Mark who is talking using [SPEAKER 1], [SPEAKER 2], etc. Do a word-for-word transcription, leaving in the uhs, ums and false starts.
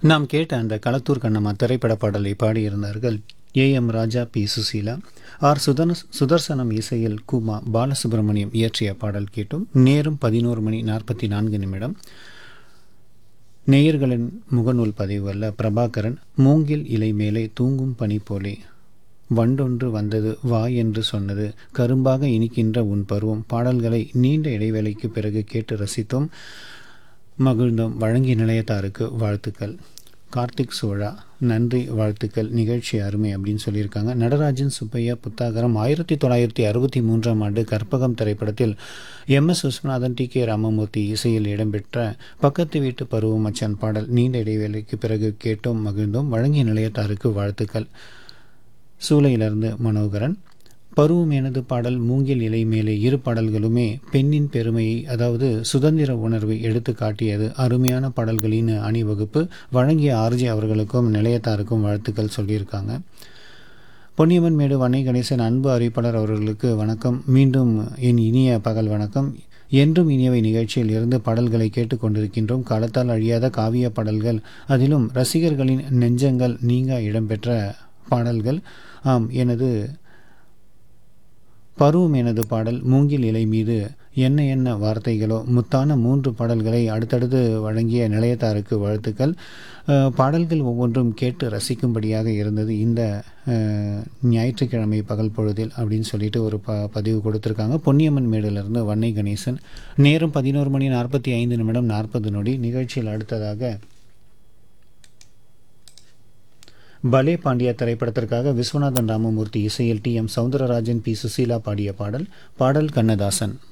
[SPEAKER 1] நாம் கேட்ட அந்த களத்தூர் கண்ணம்மா திரைப்பட பாடலை பாடியிருந்தார்கள் A M Raja, B Susheela. R சுதன Sudarshanam இசையில் குமா பாலசுப்ரமணியம் இயற்றிய பாடல் கேட்டும். நேரம் பதினோரு மணி நாற்பத்தி நான்கு நிமிடம். நேயர்களின் முகநூல் பதிவு அல்ல. பிரபாகரன், மூங்கில் இலை மேலே தூங்கும் பனி போலே வண்டொன்று வந்தது வா என்று சொன்னது, கரும்பாக இனிக்கின்ற உன் பருவம். பாடல்களை நீண்ட இடைவேளைக்கு பிறகு கேட்டு ரசித்தோம், மகிழ்ந்தோம். வழங்கிய நிலையத்தாருக்கு வாழ்த்துக்கள். கார்த்திக் சோழா, நன்றி, வாழ்த்துக்கள், நிகழ்ச்சி அருமை அப்படின்னு சொல்லியிருக்காங்க. நடராஜன் சுப்பையா புத்தாகரம், ஆயிரத்தி தொள்ளாயிரத்தி அறுபத்தி மூன்றாம் ஆண்டு கற்பகம் திரைப்படத்தில் M S Viswanathan, D K Ramamurthy இசையில் இடம்பெற்ற பக்கத்து வீட்டு பருவம் மச்சான் பாடல் நீண்ட இடைவேளைக்கு பிறகு கேட்டோம், மகிழ்ந்தோம். வழங்கிய நிலையத்தாருக்கு வாழ்த்துக்கள். சூளையிலிருந்து மனோகரன், பருவம் எனது பாடல் மூங்கில் இலை மேலே இரு பாடல்களுமே பெண்ணின் பெருமையை, அதாவது சுதந்திர உணர்வை எடுத்து காட்டியது. அருமையான பாடல்களின் அணிவகுப்பு. வழங்கிய ஆர்ஜி அவர்களுக்கும் நிலையத்தாருக்கும் வாழ்த்துக்கள் சொல்லியிருக்காங்க. பொன்னியம்மன் மேடு வன்னை கணேசன், அன்பு அறிவிப்பாளர் அவர்களுக்கு வணக்கம். மீண்டும் என் இனிய பகல் வணக்கம். என்றும் இனியவை நிகழ்ச்சியில் இருந்து பாடல்களை கேட்டுக்கொண்டிருக்கின்றோம். காலத்தால் அழியாத காவிய பாடல்கள், அதிலும் ரசிகர்களின் நெஞ்சங்கள் நீங்க இடம்பெற்ற பாடல்கள். ஆம், எனது பருவம் எனது பாடல் மூங்கில் இலை மீது என்ன என்ன வார்த்தைகளோ, முத்தான மூன்று பாடல்களை அடுத்தடுத்து வழங்கிய நிலையத்தாருக்கு வாழ்த்துக்கள். பாடல்கள் ஒவ்வொன்றும் கேட்டு ரசிக்கும்படியாக இருந்தது இந்த ஞாயிற்றுக்கிழமை பகல் பொழுதில் அப்படின்னு சொல்லிட்டு ஒரு ப பதிவு கொடுத்துருக்காங்க. பொன்னியம்மன் மேடிலிருந்து வன்னை கணேசன். நேரம் பதினோரு மணி நாற்பத்தி ஐந்து நிமிடம் நாற்பது நொடி. நிகழ்ச்சியில் அடுத்ததாக பலே பாண்டியா திரைப்படத்திற்காக விஸ்வநாதன் ராமமூர்த்தி இசையில் D M Soundararajan, B Susheela பாடிய பாடல். பாடல் கண்ணதாசன்.